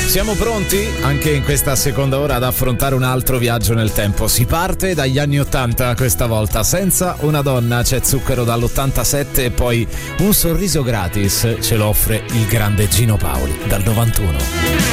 Siamo pronti anche in questa seconda ora ad affrontare un altro viaggio nel tempo. Si parte dagli anni 80 questa volta. Senza una donna c'è Zucchero dall'87 e poi un sorriso gratis ce lo offre il grande Gino Paoli dal 91.